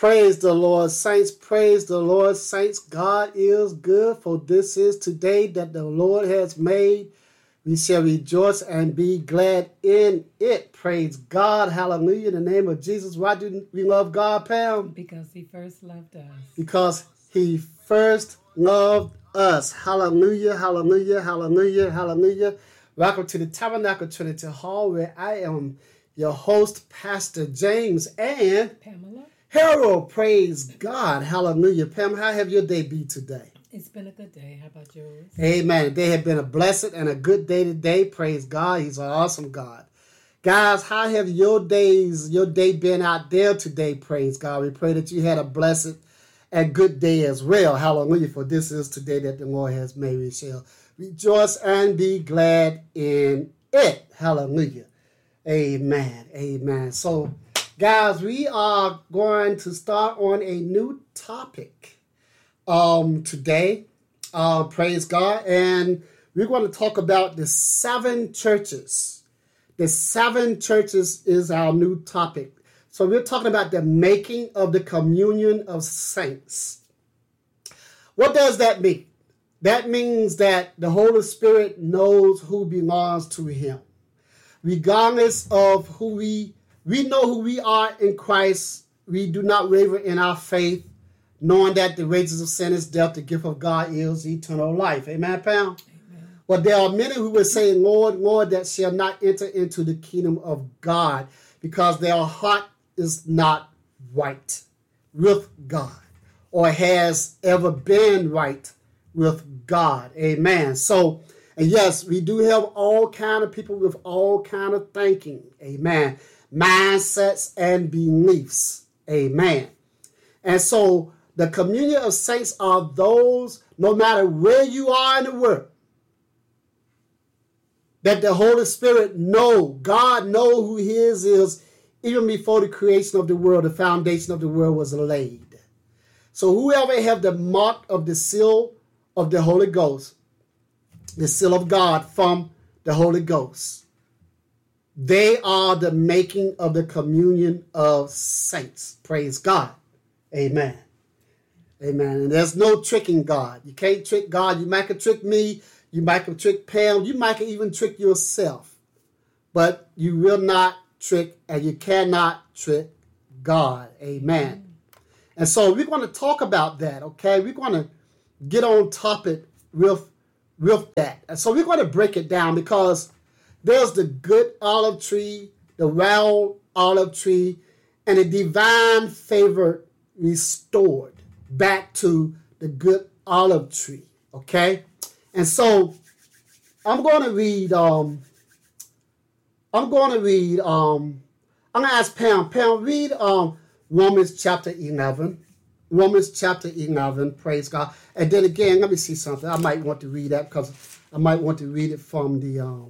Praise the Lord, saints. Praise the Lord, saints. God is good, for this is today that the Lord has made. We shall rejoice and be glad in it. Praise God. Hallelujah. In the name of Jesus. Why do we love God, Pam? Because he first loved us. Because he first loved us. Hallelujah, hallelujah, hallelujah, hallelujah. Welcome to the Tabernacle Trinity Hall, where I am your host, Pastor James, and Pamela. Harold. Praise God. Hallelujah. Pam, how have your day been today? It's been a good day. How about yours? Amen. They have been a blessed and a good day today. Praise God. He's an awesome God. Guys, how have your day been out there today? Praise God. We pray that you had a blessed and good day as well. Hallelujah. For this is today that the Lord has made. We shall rejoice and be glad in it. Hallelujah. Amen. Amen. So, guys, we are going to start on a new topic today. Praise God. And we're going to talk about the 7 churches. The 7 churches is our new topic. So we're talking about the making of the communion of saints. What does that mean? That means that the Holy Spirit knows who belongs to him. Regardless of who we know who we are in Christ. We do not waver in our faith, knowing that the wages of sin is death, the gift of God is eternal life. Amen, Pam? Amen. But there are many who will say, Lord, Lord, that shall not enter into the kingdom of God, because their heart is not right with God, or has ever been right with God. Amen. So, and yes, we do have all kind of people with all kind of thinking. Amen. Mindsets and beliefs. Amen. And so the communion of saints are those, no matter where you are in the world, that the Holy Spirit God know who his is, even before the creation of the world, the foundation of the world was laid. So whoever have the mark of the seal of the Holy Ghost, the seal of God from the Holy Ghost, they are the making of the communion of saints. Praise God. Amen. Amen. And there's no tricking God. You can't trick God. You might can trick me. You might can trick Pam. You might can even trick yourself. But you will not trick, and you cannot trick God. Amen. And so we're going to talk about that, okay? We're going to get on topic with that. And so we're going to break it down, because there's the good olive tree, the wild olive tree, and the divine favor restored back to the good olive tree. Okay? And so I'm going to ask Pam. Pam, read Romans chapter 11. Romans chapter 11, praise God. And then again, let me see something. I might want to read that, because I might want to read it from the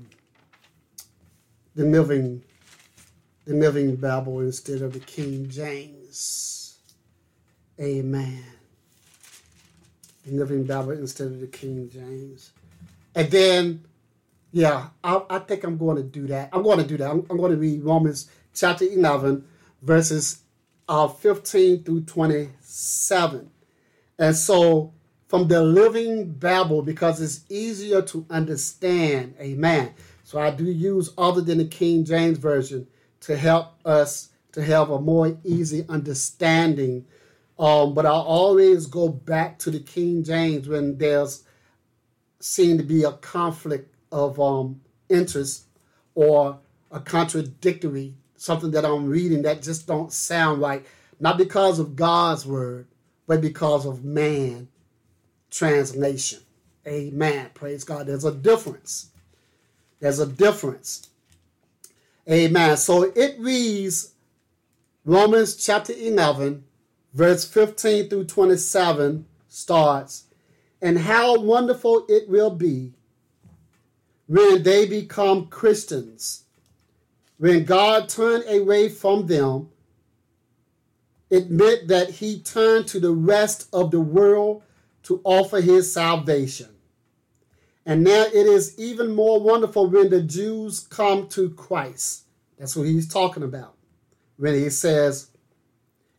Living Bible instead of the King James. Amen. The Living Bible instead of the King James. And then, yeah, I think I'm going to do that. I'm going to read Romans chapter 11, verses 15 through 27. And so, from the Living Bible, because it's easier to understand. Amen. So I do use other than the King James Version to help us to have a more easy understanding. But I always go back to the King James when there's seen to be a conflict of interest or a contradictory, something that I'm reading that just don't sound right. Not because of God's word, but because of man translation. Amen. Praise God. There's a difference. There's a difference. Amen. So it reads, Romans chapter 11, verse 15 through 27 starts, and how wonderful it will be when they become Christians, when God turned away from them. It meant that he turned to the rest of the world to offer his salvation. And now it is even more wonderful when the Jews come to Christ. That's what he's talking about when he says,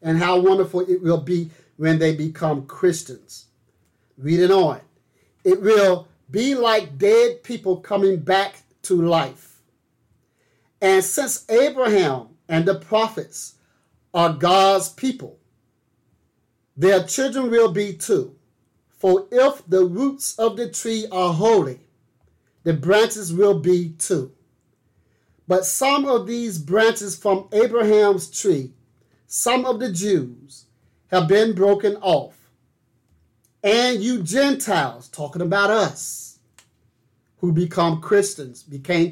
and how wonderful it will be when they become Christians. Reading on. It will be like dead people coming back to life. And since Abraham and the prophets are God's people, their children will be too. For if the roots of the tree are holy, the branches will be too. But some of these branches from Abraham's tree, some of the Jews, have been broken off. And you Gentiles, talking about us, who became Christians,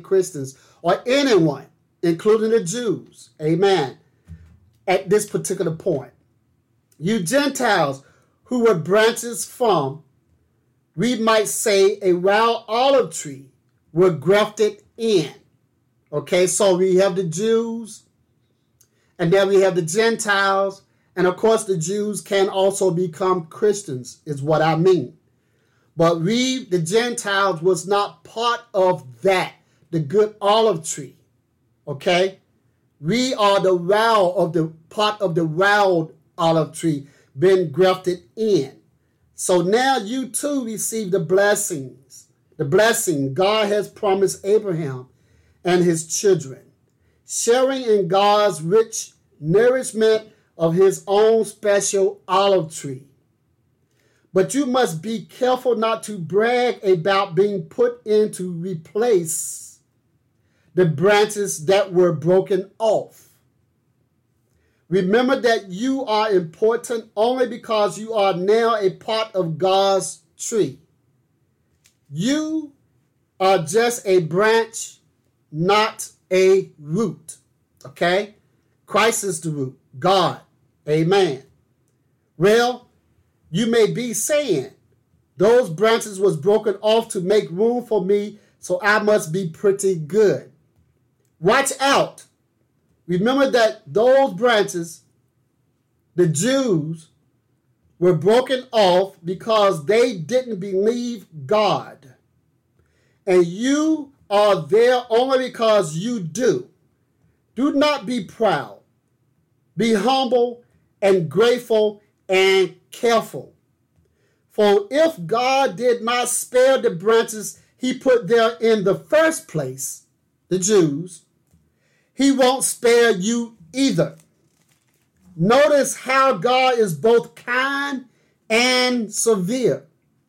or anyone, including the Jews, amen, at this particular point. You Gentiles who were branches from, we might say, a wild olive tree, were grafted in. Okay, so we have the Jews, and then we have the Gentiles, and of course the Jews can also become Christians, is what I mean. But we, the Gentiles, was not part of that, the good olive tree. Okay? We are the part of the wild olive tree, been grafted in. So now you too receive the blessings. The blessing God has promised Abraham and his children, sharing in God's rich nourishment of his own special olive tree. But you must be careful not to brag about being put in to replace the branches that were broken off. Remember that you are important only because you are now a part of God's tree. You are just a branch, not a root. Okay? Christ is the root. God. Amen. Well, you may be saying, those branches was broken off to make room for me, so I must be pretty good. Watch out. Remember that those branches, the Jews, were broken off because they didn't believe God. And you are there only because you do. Do not be proud. Be humble and grateful and careful. For if God did not spare the branches he put there in the first place, the Jews, he won't spare you either. Notice how God is both kind and severe.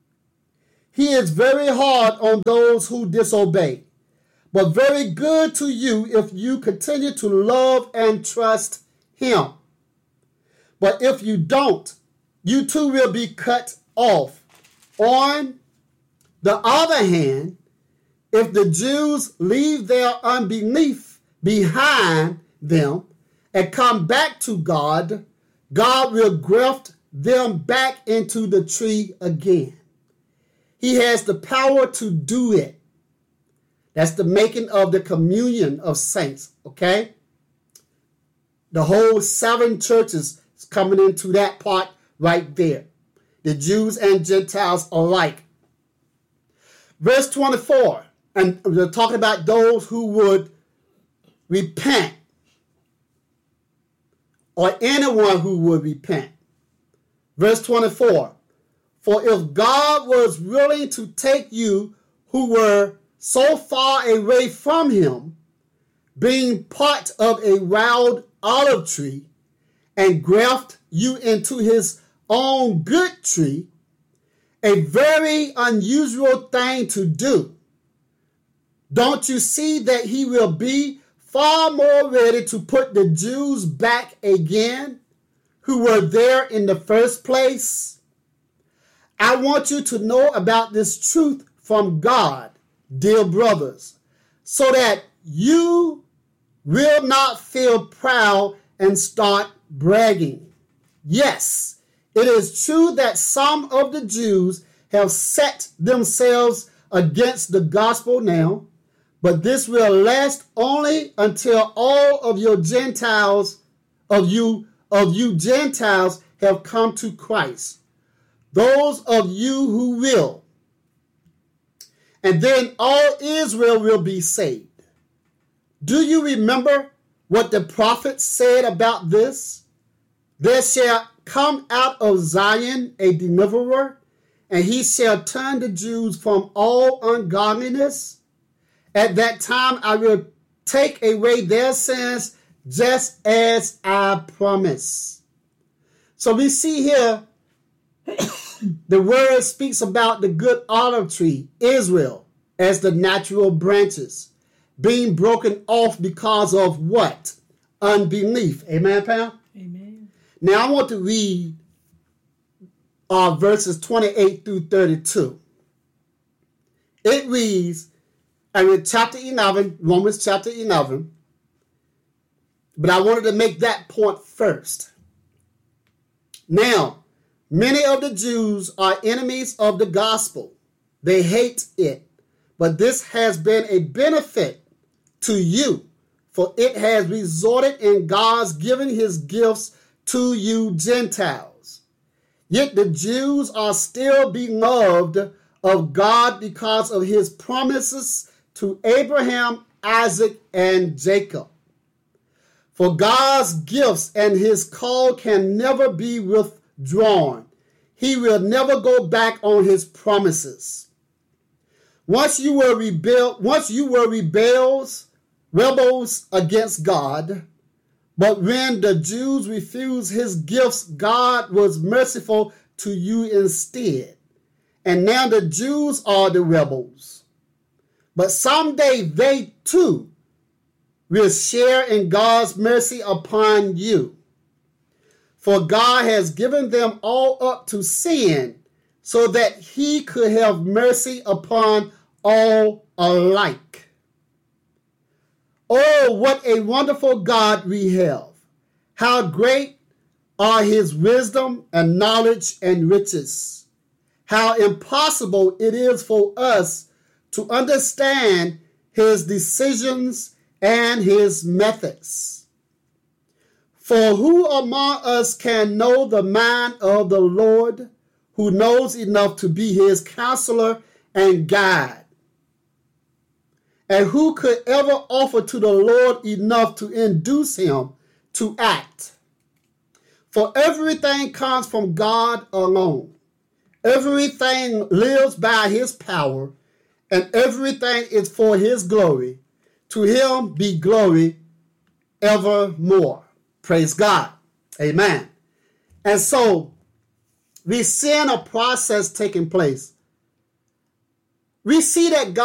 He is very hard on those who disobey, but very good to you if you continue to love and trust him. But if you don't, you too will be cut off. On the other hand, if the Jews leave their unbelief behind them and come back to God, God will graft them back into the tree again. He has the power to do it. That's the making of the communion of saints, okay? The whole 7 churches is coming into that part right there. The Jews and Gentiles alike. Verse 24, and we're talking about those who would repent, or anyone who would repent. Verse 24, for if God was willing to take you who were so far away from him, being part of a wild olive tree, and graft you into his own good tree, a very unusual thing to do, don't you see that he will be far more ready to put the Jews back again who were there in the first place? I want you to know about this truth from God, dear brothers, so that you will not feel proud and start bragging. Yes, it is true that some of the Jews have set themselves against the gospel now, but this will last only until all of your Gentiles, of you Gentiles, have come to Christ. Those of you who will. And then all Israel will be saved. Do you remember what the prophet said about this? There shall come out of Zion a deliverer, and he shall turn the Jews from all ungodliness. At that time I will take away their sins, just as I promised. So we see here the word speaks about the good olive tree, Israel, as the natural branches being broken off because of what? Unbelief. Amen, Pam? Amen. Now I want to read verses 28 through 32. It reads, and in chapter 11, Romans chapter 11, but I wanted to make that point first. Now, many of the Jews are enemies of the gospel. They hate it, but this has been a benefit to you, for it has resulted in God's giving his gifts to you Gentiles. Yet the Jews are still beloved of God because of his promises to Abraham, Isaac, and Jacob. For God's gifts and his call can never be withdrawn. He will never go back on his promises. Once you were rebels against God, but when the Jews refused his gifts, God was merciful to you instead. And now the Jews are the rebels. But someday they too will share in God's mercy upon you. For God has given them all up to sin so that he could have mercy upon all alike. Oh, what a wonderful God we have. How great are his wisdom and knowledge and riches. How impossible it is for us to understand his decisions and his methods. For who among us can know the mind of the Lord, who knows enough to be his counselor and guide? And who could ever offer to the Lord enough to induce him to act? For everything comes from God alone. Everything lives by his power, and everything is for his glory. To him be glory evermore. Praise God. Amen. And so we see a process taking place. We see that God